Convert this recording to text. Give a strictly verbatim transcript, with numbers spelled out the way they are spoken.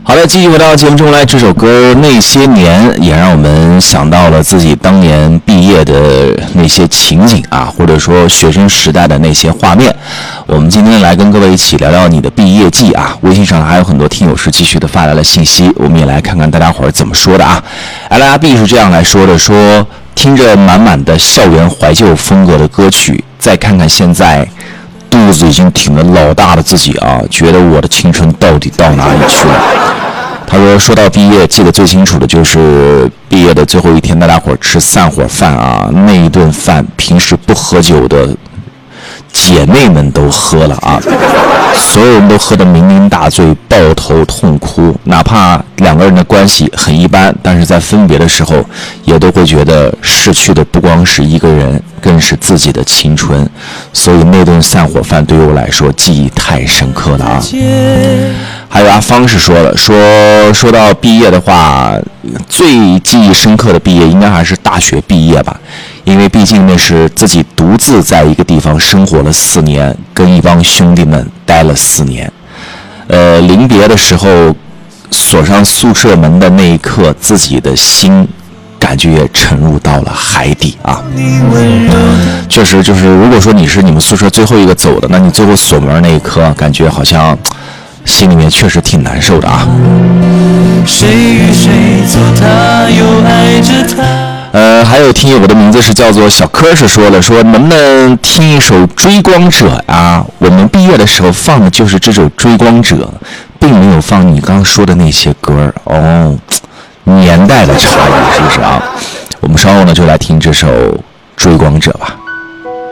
好的，继续回到节目中来，这首歌《那些年》也让我们想到了自己当年毕业的那些情景啊，或者说学生时代的那些画面。我们今天来跟各位一起聊聊你的毕业季啊。微信上还有很多听友是继续的发来了信息，我们也来看看大家伙儿怎么说的啊。L R B 是这样来说的，说听着满满的校园怀旧风格的歌曲，再看看现在肚子已经挺得老大的自己啊，觉得我的青春到底到哪里去了？他说，说到毕业，记得最清楚的就是毕业的最后一天，大家伙吃散伙饭啊，那一顿饭，平时不喝酒的姐妹们都喝了啊，所有人都喝得酩酊大醉，抱头痛哭，哪怕两个人的关系很一般，但是在分别的时候，也都会觉得逝去的不光是一个人，更是自己的青春，所以那顿散伙饭对于我来说记忆太深刻了啊。还有阿芳是说了，说说到毕业的话，最记忆深刻的毕业应该还是大学毕业吧，因为毕竟那是自己独自在一个地方生活了四年，跟一帮兄弟们待了四年。呃，临别的时候，锁上宿舍门的那一刻，自己的心感觉也沉入到了海底啊。确实，就是如果说你是你们宿舍最后一个走的，那你最后锁门那一刻，感觉好像心里面确实挺难受的啊。谁与谁走，他又爱着他。呃，还有听友，我的名字是叫做小柯，是说了，说能不能听一首《追光者》啊？我们毕业的时候放的就是这首《追光者》，并没有放你刚刚说的那些歌哦，年代的差异是不是啊？我们稍后呢就来听这首《追光者》吧。